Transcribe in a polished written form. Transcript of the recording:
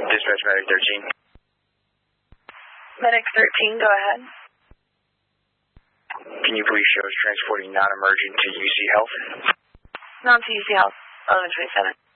Dispatch Medic 13. Medic 13, go ahead. Can you please show us transporting non-emergent to UC Health? Non to UC Health, 1127.